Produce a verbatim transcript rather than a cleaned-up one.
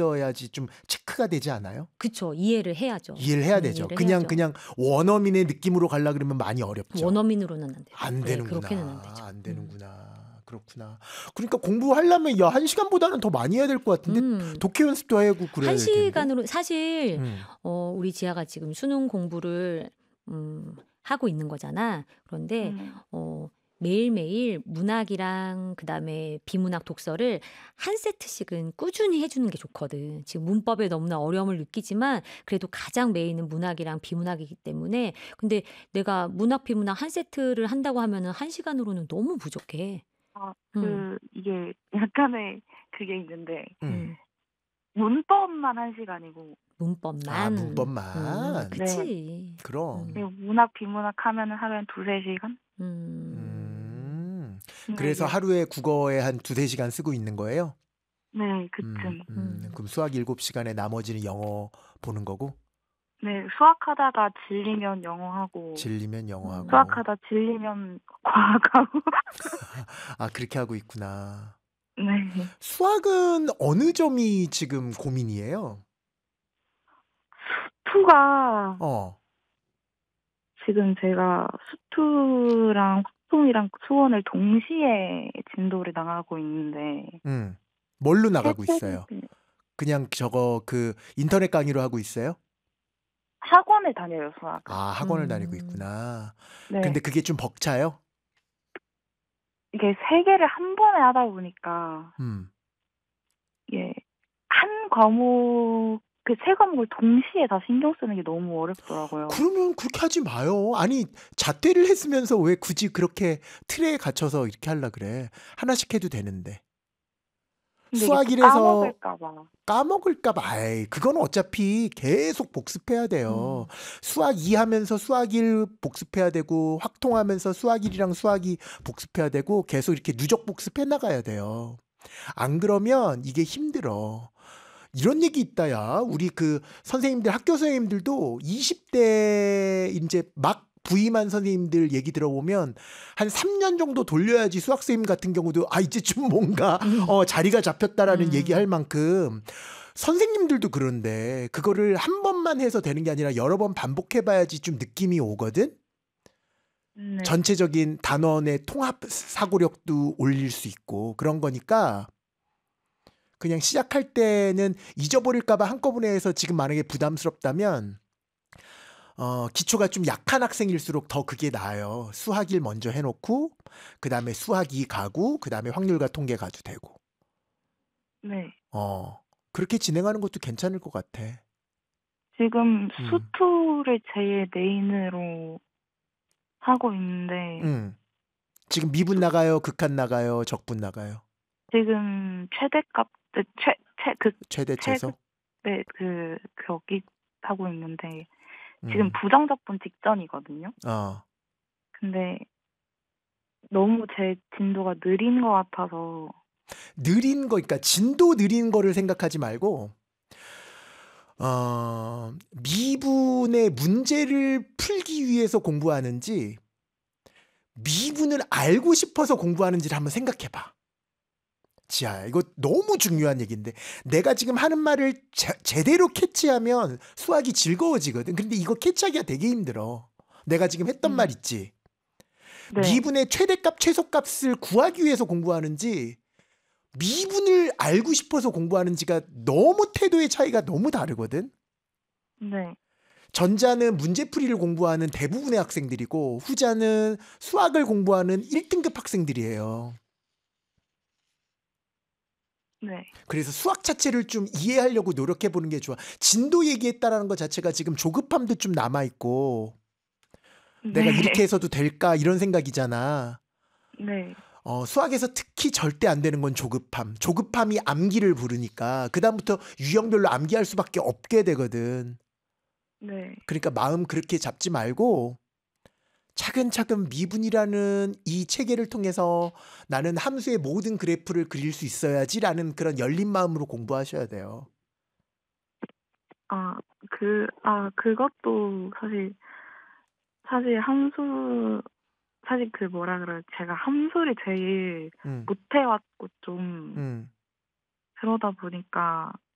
있어야지 좀 체크가 되지 않아요? 그쵸. 이해를 해야죠. 이해를 해야 음, 되죠. 이해를 그냥 해야죠. 그냥 원어민의 느낌으로 가려 그러면 많이 어렵죠. 원어민으로는 안 돼요. 안 네, 그렇게는 안 되는구나. 되죠. 안 음. 되는구나. 그렇구나. 그러니까 공부하려면 야, 한 시간보다는 더 많이 해야 될 것 같은데 음. 독해 연습도 하고 그래야 한 될 텐데. 시간으로 사실 음. 어, 우리 지아가 지금 수능 공부를 음, 하고 있는 거잖아. 그런데 음. 어, 매일매일 문학이랑 그다음에 비문학 독서를 한 세트씩은 꾸준히 해주는 게 좋거든. 지금 문법에 너무나 어려움을 느끼지만 그래도 가장 메인은 문학이랑 비문학이기 때문에 근데 내가 문학 비문학 한 세트를 한다고 하면은 한 시간으로는 너무 부족해. 아, 음. 그 이게 약간의 그게 있는데 음. 음. 문법만 한 시간이고 문법만. 아, 음, 문법만. 그치. 그럼. 음. 그리고 문학 비문학 하면은 하루에 한 두세 시간? 음. 음. 근데 그래서 이게 하루에 국어에 한 두세 시간 쓰고 있는 거예요? 네, 음, 그쯤. 음. 음. 그럼 수학 일곱 시간에 나머지는 영어 보는 거고? 네, 수학하다가 질리면 영어하고 질리면 영어하고. 수학하다 질리면 과학하고. 아, 그렇게 하고 있구나. 네. 수학은 어느 점이 지금 고민이에요? 수투가 어. 지금 제가 수투랑 확통이랑 수원을 동시에 진도를 나가고 있는데 음. 뭘로 나가고 해체를 있어요? 그냥 저거 그 인터넷 강의로 하고 있어요? 학원에 다녀요, 수학을. 아, 학원을 음. 다니고 있구나. 네. 근데 그게 좀 벅차요? 이게 세 개를 한 번에 하다 보니까 음. 이게 한 과목 그 세 과목을 동시에 다 신경 쓰는 게 너무 어렵더라고요. 그러면 그렇게 하지 마요. 아니, 잣대를 했으면서 왜 굳이 그렇게 틀에 갇혀서 이렇게 하려 그래? 하나씩 해도 되는데. 근데 이게 수학 또 일에서 까먹을까 봐. 까먹을까 봐. 아이, 그건 어차피 계속 복습해야 돼요. 수학 이 하면서 수학 일 복습해야 되고 확통하면서 수학 일이랑 수학 이 복습해야 되고 계속 이렇게 누적 복습해 나가야 돼요. 안 그러면 이게 힘들어. 이런 얘기 있다, 야. 우리 그 선생님들, 학교 선생님들도 이십 대 이제 막 부임한 선생님들 얘기 들어보면 한 삼 년 정도 돌려야지 수학 선생님 같은 경우도 아, 이제 좀 뭔가 어, 자리가 잡혔다라는 음. 얘기할 만큼 선생님들도 그런데 그거를 한 번만 해서 되는 게 아니라 여러 번 반복해봐야지 좀 느낌이 오거든? 네. 전체적인 단원의 통합 사고력도 올릴 수 있고 그런 거니까 그냥 시작할 때는 잊어버릴까봐 한꺼번에 해서 지금 만약에 부담스럽다면 어, 기초가 좀 약한 학생일수록 더 그게 나아요. 수학 일 먼저 해놓고 그 다음에 수학 이 가고 그 다음에 확률과 통계 가도 되고 네. 어, 그렇게 진행하는 것도 괜찮을 것 같아. 지금 음. 수투를 제일 메인으로 하고 있는데 음. 지금 미분 나가요? 극한 나가요? 적분 나가요? 지금 최대값 최최그 최대 최소? 네, 그 거기 하고 있는데 음. 지금 부정적분 직전이거든요. 어. 근데 너무 제 진도가 느린 것 같아서 느린 거, 그러니까 진도 느린 거를 생각하지 말고 어, 미분의 문제를 풀기 위해서 공부하는지 미분을 알고 싶어서 공부하는지를 한번 생각해봐. 지아야, 이거 너무 중요한 얘기인데 내가 지금 하는 말을 제, 제대로 캐치하면 수학이 즐거워지거든. 근데 이거 캐치하기가 되게 힘들어. 내가 지금 했던 음. 말 있지. 네. 미분의 최대값, 최소값을 구하기 위해서 공부하는지 미분을 알고 싶어서 공부하는지가 너무 태도의 차이가 너무 다르거든. 네. 전자는 문제풀이를 공부하는 대부분의 학생들이고 후자는 수학을 공부하는 일 등급 학생들이에요. 네. 그래서 수학 자체를 좀 이해하려고 노력해보는 게 좋아. 진도 얘기했다라는 것 자체가 지금 조급함도 좀 남아있고 내가 네. 이렇게 해서도 될까 이런 생각이잖아. 네. 어, 수학에서 특히 절대 안 되는 건 조급함. 조급함이 암기를 부르니까 그다음부터 유형별로 암기할 수밖에 없게 되거든. 네. 그러니까 마음 그렇게 잡지 말고 차근차근 미분이라는 이 체계를 통해서 나는 함수의 모든 그래프를 그릴 수 있어야지라는 그런 열린 마음으로 공부하셔야 돼요. 아, 그, 아, 그것도 사실, 사실 함수, 사실 그 뭐라 그래요. 제가 함수를 제일 음, 못해왔고 좀, 음. 그러다 보니까